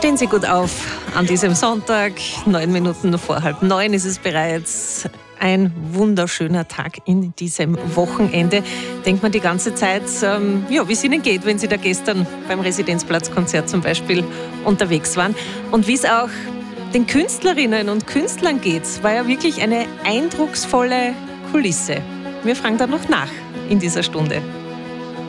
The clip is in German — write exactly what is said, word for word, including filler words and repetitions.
Stehen Sie gut auf an diesem Sonntag. Neun Minuten vor halb neun ist es bereits. Ein wunderschöner Tag in diesem Wochenende. Denkt man die ganze Zeit, ähm, ja, wie es Ihnen geht, wenn Sie da gestern beim Residenzplatzkonzert zum Beispiel unterwegs waren. Und wie es auch den Künstlerinnen und Künstlern geht, war ja wirklich eine eindrucksvolle Kulisse. Wir fragen da noch nach in dieser Stunde.